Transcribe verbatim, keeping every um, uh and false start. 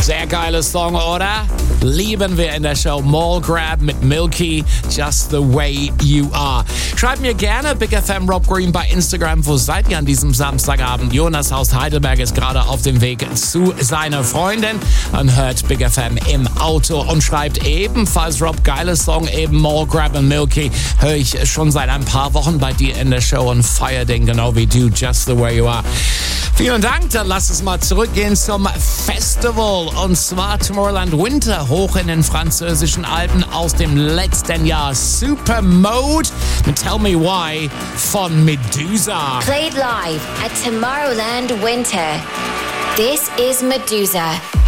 Sehr geiler Song, oder? Lieben wir in der Show. Mall Grab mit Milky, Just the Way You Are. Schreibt mir gerne Big F M Rob Green bei Instagram. Wo seid ihr an diesem Samstagabend? Jonas aus Heidelberg ist gerade auf dem Weg zu seiner Freundin und hört Big F M im Auto und schreibt ebenfalls Rob, geiler Song, eben Mall Grab und Milky. Höre ich schon seit ein paar Wochen bei dir in der Show und feier den genau wie du, Just the Way You Are. Vielen Dank, dann lass uns mal zurückgehen zum Festival und zwar Tomorrowland Winter hoch in den französischen Alpen aus dem letzten Jahr. Super Mode mit Tell Me Why von Medusa. Played live at Tomorrowland Winter. This is Medusa.